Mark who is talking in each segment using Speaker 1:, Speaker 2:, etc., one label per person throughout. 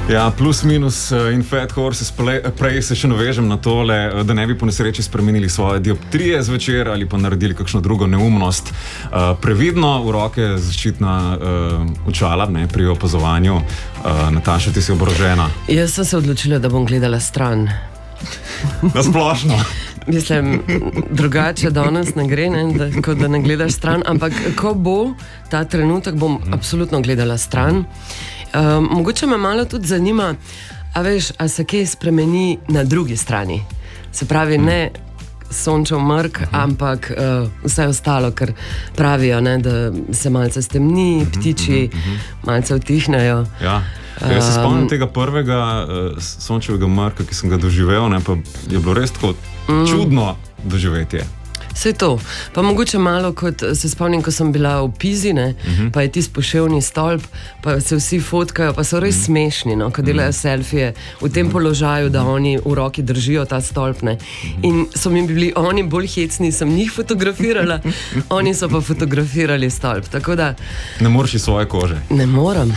Speaker 1: Ja, plus minus in Fat Horses, prej se še navežem na tole, da ne bi po nesreči spremenili svoje dioptrije zvečer ali pa naredili kakšno drugo neumnost. Previdno, v roke zaščitna očala, ne, pri opazovanju. Nataša, ti si oborožena.
Speaker 2: Jaz sem se odločila, da bom gledala stran.
Speaker 1: Na splošno.
Speaker 2: Mislim, drugače danes ne gre, ne, kot da ne gledaš stran, ampak ko bo ta trenutek, bom absolutno gledala stran. Mogoče me malo tudi zanima, a veš, a se kaj spremeni na drugi strani. Se pravi, ne sončev mrk, ampak vse ostalo, ker pravijo, ne, da se malce stemni, ptiči malce utihnejo.
Speaker 1: Ja. Jaz se spomnim tega prvega sončevega mrka, ki sem ga doživel, ne, pa je bilo res tako čudno doživetje.
Speaker 2: Vse to. Pa mogoče malo, kot se spomnim, ko sem bila v Pizi, ne, pa je tisti poševni stolp, pa se vsi fotkajo, pa so res smešni, no, ko delajo selfije v tem položaju, da oni v roki držijo ta stolp, ne. In so mi bili oni bolj hecni, sem njih fotografirala, oni so pa fotografirali stolp, tako da...
Speaker 1: Ne moreš iz svoje kože.
Speaker 2: Ne moram.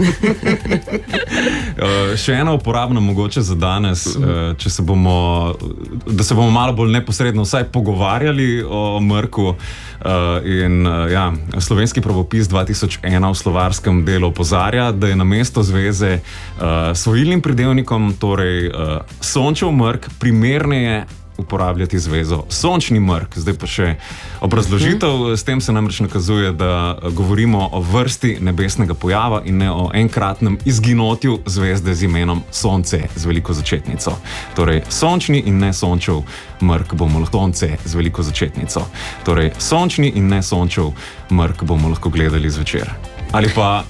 Speaker 1: Še ena uporabna mogoče za danes, če se bomo, da se bomo malo bolj neposredno vsaj pogovarjali o mrku in ja, slovenski pravopis 2001 v slovarskem delu opozarja, da je namesto zveze svojilnim pridevnikom, torej sončev mrk, primerneje uporabljati zvezo sončni mrk. Zdaj pa še obrazložitev. S tem se namreč nakazuje, da govorimo o vrsti nebesnega pojava in ne o enkratnem izginotju zvezde z imenom Sonce z veliko začetnico. Torej, sončni in ne sončev mrk bomo lahko Sonce z veliko začetnico. Torej, sončni in ne sončev mrk bomo lahko gledali zvečer. Ali pa